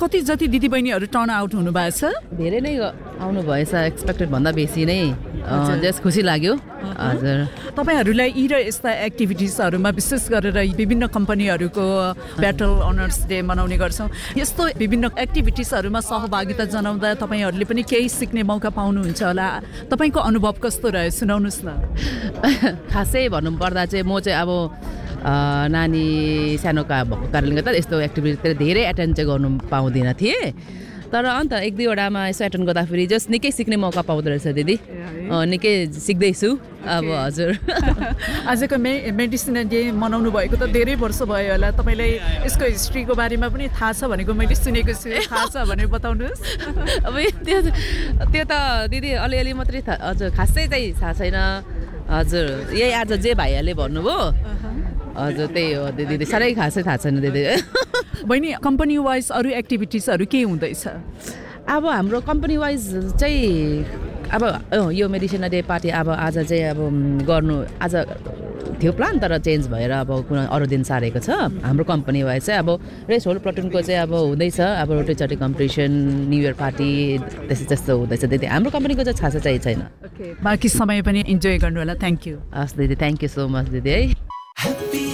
कति जति दिदीबहिनीहरू टर्न आउट हुनुभएको छ? धेरै नै आउनु भएछ, एक्सपेक्टेड भन्दा बेसी नै। जस खुसी लाग्यो। हजुर, तपाईहरुलाई यी र यस्ता एक्टिभिटिजहरुमा विशेष गरेर विभिन्न कम्पनीहरुको ब्याटल अनर्स डे मनाउने गर्छौं। यस्तो विभिन्न एक्टिभिटिजहरुमा सहभागिता जनाउँदा तपाईहरुले पनि केही सिक्ने मौका पाउनुहुन्छ होला। तपाईको अनुभव कस्तो रह्यो सुनाउनुस् न। खासै भन्नु पर्दा चाहिँ म चाहिँ अब नानी सानोका भएको कारणले गर्दा यस्तो एक्टिभिटीतिर धेरै एटेन्ड चाहिँ गर्नु पाउँदिन थिएँ। तर अन्त एक दुईवटामा यसो एटेन्ड गर्दाखेरि जस्ट निकै सिक्ने मौका पाउँदो रहेछ दिदी। निकै सिक्दैछु अब। हजुर, आजको मेडिसिन डे मनाउनु भएको त धेरै वर्ष भयो होला। तपाईलाई यसको हिस्ट्रीको बारेमा पनि थाहा छ भनेको मैले सुनेको छु। थाहा छ भने बताउनुहोस्। अब त्यो त दिदी अलिअलि मात्रै थाहा। हजुर, खासै चाहिँ थाहा छैन। हजुर, यही आज जे भाइहरूले भन्नुभयो। हजुर, त्यही हो दिदी, साह्रै खासै थाहा छैन दिदी। बहिनी, कम्पनी वाइज अरू एक्टिभिटिजहरू के हुँदैछ? अब हाम्रो कम्पनी वाइज चाहिँ अब यो मेडिसिन डे पार्टी अब आज चाहिँ अब गर्नु आज थियो प्लान, तर चेन्ज भएर अब कुनै अरू दिन सारेको छ। हाम्रो कम्पनी वाइज चाहिँ अब रेस होल प्लटुनको चाहिँ अब हुँदैछ, अब रोटेचटी कम्पिटिसन, न्यू इयर पार्टी त्यस्तो हुँदैछ दिदी। हाम्रो कम्पनीको चाहिँ खासै चाहिँ छैन। बाँकी समय पनि इन्जोय गर्नु होला। Thank you. हस् दिदी, थ्याङ्क यू सो मच दिदी है।